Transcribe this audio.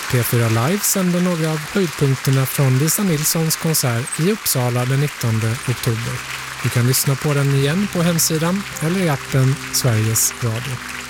P4 Live sänder några av höjdpunkterna från Lisa Nilssons konsert i Uppsala den 19 oktober. Du kan lyssna på den igen på hemsidan eller i appen Sveriges Radio.